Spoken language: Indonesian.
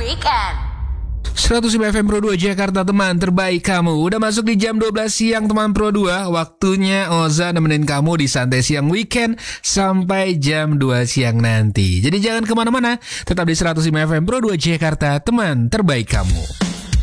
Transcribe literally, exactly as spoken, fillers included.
Weekend. seratus lima F M Pro dua Jakarta, teman terbaik kamu. Udah masuk di jam dua belas siang teman Pro dua. Waktunya Oza nemenin kamu di Santai Siang Weekend sampai jam dua siang nanti. Jadi jangan kemana-mana, tetap di seratus lima F M Pro dua Jakarta, teman terbaik kamu.